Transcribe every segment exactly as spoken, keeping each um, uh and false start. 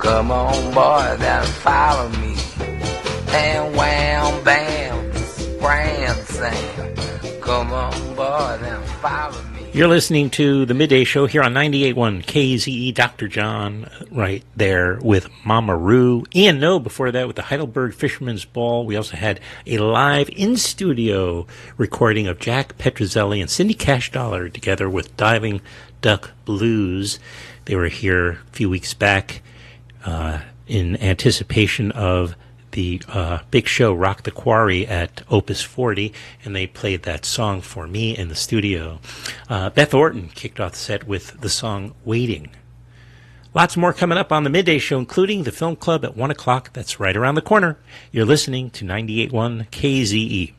Come on, boys, and follow me. And wham, bam, grand slam. Come on, boys, and follow me. You're listening to the Midday Show here on ninety-eight point one K Z E. Doctor John right there with Mama Roo. Ian No before that with the Heidelberg Fisherman's Ball. We also had a live in-studio recording of Jack Petrozelli and Cindy Cash Dollar together with Diving Duck Blues. They were here a few weeks back uh, in anticipation of the uh, big show Rock the Quarry at Opus forty, and they played that song for me in the studio. Uh, Beth Orton kicked off the set with the song Waiting. Lots more coming up on the Midday Show, including the Film Club at one o'clock. That's right around the corner. You're listening to ninety-eight point one K Z E.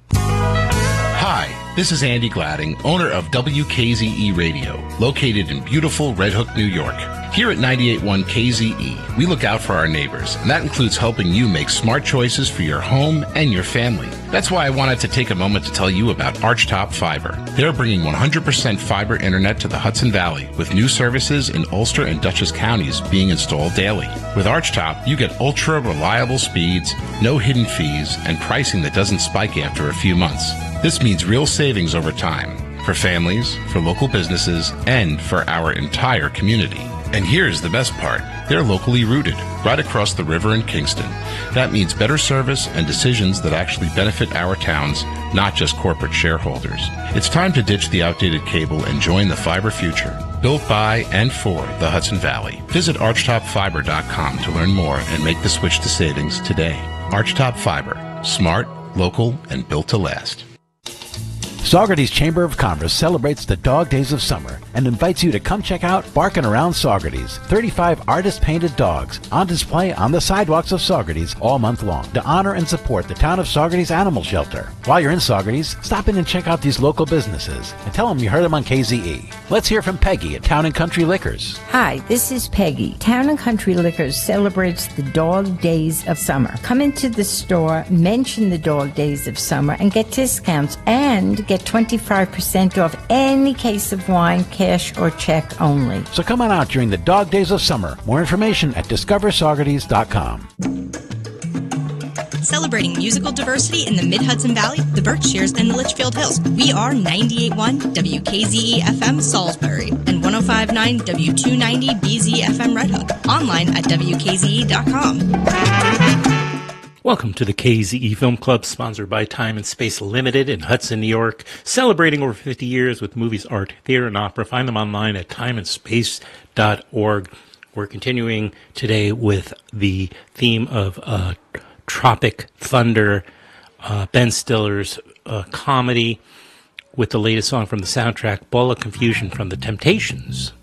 Hi, this is Andy Gladding, owner of W K Z E Radio, located in beautiful Red Hook, New York. Here at ninety-eight point one K Z E, we look out for our neighbors, and that includes helping you make smart choices for your home and your family. That's why I wanted to take a moment to tell you about Archtop Fiber. They're bringing one hundred percent fiber internet to the Hudson Valley, with new services in Ulster and Dutchess counties being installed daily. With Archtop, you get ultra-reliable speeds, no hidden fees, and pricing that doesn't spike after a few months. This means real savings over time, for families, for local businesses, and for our entire community. And here's the best part. They're locally rooted, right across the river in Kingston. That means better service and decisions that actually benefit our towns, not just corporate shareholders. It's time to ditch the outdated cable and join the fiber future. Built by and for the Hudson Valley. Visit archtop fiber dot com to learn more and make the switch to savings today. Archtop Fiber. Smart, local, and built to last. Saugerties Chamber of Commerce celebrates the dog days of summer and invites you to come check out Barkin' Around Saugerties. thirty-five artist-painted dogs on display on the sidewalks of Saugerties all month long to honor and support the town of Saugerties Animal Shelter. While you're in Saugerties, stop in and check out these local businesses and tell them you heard them on K Z E. Let's hear from Peggy at Town and Country Liquors. Hi, this is Peggy. Town and Country Liquors celebrates the dog days of summer. Come into the store, mention the dog days of summer, and get discounts and get twenty-five percent off any case of wine, cash or check only. So come on out during the dog days of summer. More information at discover saugerties dot com. Celebrating musical diversity in the Mid-Hudson Valley, the Berkshires, and the Litchfield Hills. We are ninety-eight point one W K Z E F M Salisbury and one oh five point nine W two ninety B Z F M Red Hook. Online at W K Z E dot com. Welcome to the K Z E Film Club, sponsored by Time and Space Limited in Hudson, New York, celebrating over fifty years with movies, art, theater, and opera. Find them online at time and space dot org. We're continuing today with the theme of uh, Tropic Thunder, uh, Ben Stiller's uh, comedy, with the latest song from the soundtrack, Ball of Confusion from The Temptations.